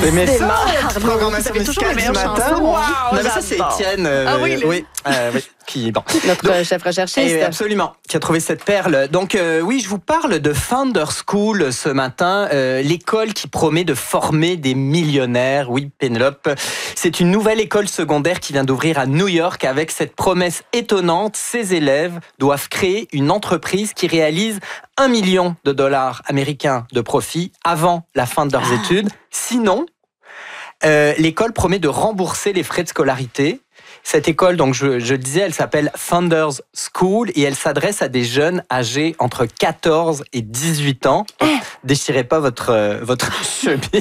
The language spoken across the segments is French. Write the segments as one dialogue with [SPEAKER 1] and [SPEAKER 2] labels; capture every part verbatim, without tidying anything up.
[SPEAKER 1] aimez ça?
[SPEAKER 2] Décidément.
[SPEAKER 1] Programmation
[SPEAKER 3] Vous avez toujours
[SPEAKER 1] musicale
[SPEAKER 3] les
[SPEAKER 1] du
[SPEAKER 3] meilleures
[SPEAKER 1] matin.
[SPEAKER 3] chansons.
[SPEAKER 1] Non,
[SPEAKER 3] Wow,
[SPEAKER 1] mais ça, c'est
[SPEAKER 3] j'adore.
[SPEAKER 1] Étienne. euh,
[SPEAKER 3] Ah oui, le-
[SPEAKER 1] oui, euh, oui, qui, bon.
[SPEAKER 2] Notre euh, chef recherchiste.
[SPEAKER 1] Et absolument, qui a trouvé cette perle. Donc euh, oui, je vous parle de Founder School ce matin, euh, l'école qui promet de former des millionnaires. Oui, Pénélope, c'est une nouvelle école secondaire qui vient d'ouvrir à New York avec cette promesse étonnante. Ses élèves doivent créer une entreprise qui réalise un million de dollars américains de profit avant la fin de leurs
[SPEAKER 3] Ah.
[SPEAKER 1] études. Sinon, euh, l'école promet de rembourser les frais de scolarité. Cette école, donc je, je le disais, elle s'appelle Founders School et elle s'adresse à des jeunes âgés entre quatorze et dix-huit ans. Donc, déchirez pas votre, euh, votre chemise.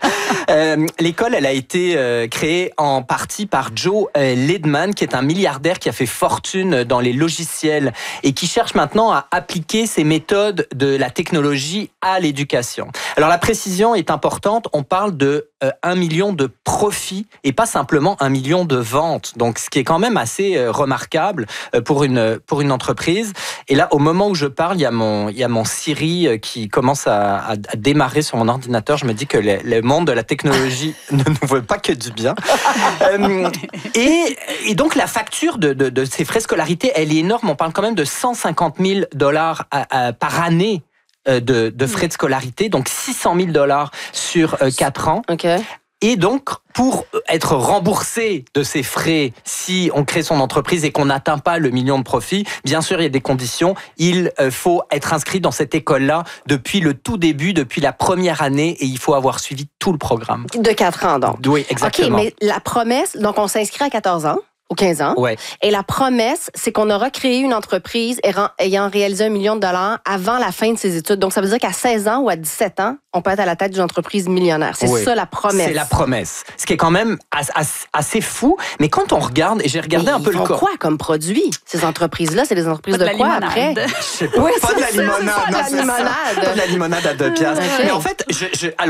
[SPEAKER 1] Euh, l'école, elle a été euh, créée en partie par Joe euh, Lidman, qui est un milliardaire qui a fait fortune dans les logiciels et qui cherche maintenant à appliquer ces méthodes de la technologie à l'éducation. Alors la précision est importante, on parle de euh, un million de profits et pas simplement un million de ventes. Donc ce qui est quand même assez euh, remarquable euh, pour une pour une entreprise. Et là, au moment où je parle, il y a mon il y a mon Siri euh, qui commence à, à, à démarrer sur mon ordinateur. Je me dis que le, le monde de la technologie ne nous veut pas que du bien. euh, et, et donc la facture de, de, de ces frais de scolarité, elle est énorme. On parle quand même de cent cinquante mille dollars à, à, par année euh, de, de frais de scolarité, donc six cent mille dollars sur euh, quatre ans.
[SPEAKER 2] OK.
[SPEAKER 1] Et donc, pour être remboursé de ces frais, si on crée son entreprise et qu'on n'atteint pas le million de profit, bien sûr, il y a des conditions. Il faut être inscrit dans cette école-là depuis le tout début, depuis la première année, et il faut avoir suivi tout le programme.
[SPEAKER 2] De quatre ans, donc.
[SPEAKER 1] Oui, exactement.
[SPEAKER 2] OK, mais la promesse, donc on s'inscrit à quatorze ans. Ou quinze ans.
[SPEAKER 1] Ouais.
[SPEAKER 2] Et la promesse, c'est qu'on aura créé une entreprise ayant réalisé un million de dollars avant la fin de ses études. Donc, ça veut dire qu'à seize ans ou à dix-sept ans, on peut être à la tête d'une entreprise millionnaire. C'est
[SPEAKER 1] Oui.
[SPEAKER 2] ça la promesse.
[SPEAKER 1] C'est la promesse. Ce qui est quand même assez fou. Mais quand on regarde, et j'ai regardé
[SPEAKER 2] mais
[SPEAKER 1] un peu
[SPEAKER 2] ils
[SPEAKER 1] le
[SPEAKER 2] font
[SPEAKER 1] corps.
[SPEAKER 2] quoi comme produit, ces entreprises-là? C'est des entreprises
[SPEAKER 3] Pas
[SPEAKER 2] de,
[SPEAKER 3] de
[SPEAKER 2] quoi
[SPEAKER 3] la
[SPEAKER 2] après?
[SPEAKER 3] limonade.
[SPEAKER 1] Je sais pas.
[SPEAKER 2] Oui,
[SPEAKER 1] Pas de la
[SPEAKER 2] c'est ça,
[SPEAKER 1] limonade.
[SPEAKER 2] c'est ça,
[SPEAKER 1] non,
[SPEAKER 2] la
[SPEAKER 1] c'est ça.
[SPEAKER 2] limonade.
[SPEAKER 1] Pas de la limonade à deux piastres.
[SPEAKER 2] Ok.
[SPEAKER 1] Mais en fait, je, je, alors,